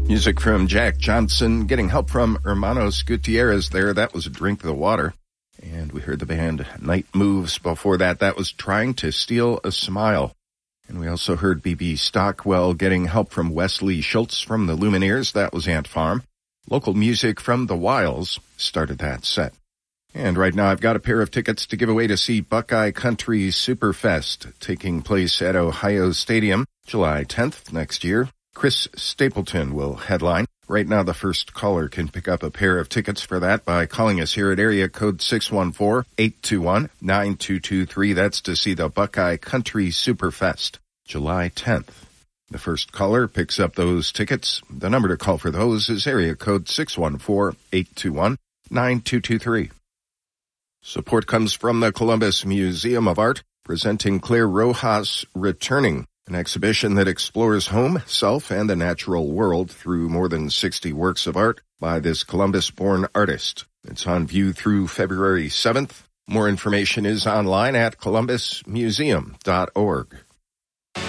Music from Jack Johnson, getting help from Hermanos Gutierrez there. That was Drink the Water. And we heard the band Night Moves before that. That was Trying to Steal a Smile. And we also heard B.B. Stockwell getting help from Wesley Schultz from the Lumineers. That was Ant Farm. Local music from the Wiles started that set. And right now I've got a pair of tickets to give away to see Buckeye Country Superfest taking place at Ohio Stadium July 10th next year. Chris Stapleton will headline. Right now, the first caller can pick up a pair of tickets for that by calling us here at area code 614-821-9223. That's to see the Buckeye Country Superfest, July 10th. The first caller picks up those tickets. The number to call for those is area code 614-821-9223. Support comes from the Columbus Museum of Art, presenting Claire Rojas Returning, an exhibition that explores home, self, and the natural world through more than 60 works of art by this Columbus-born artist. It's on view through February 7th. More information is online at columbusmuseum.org.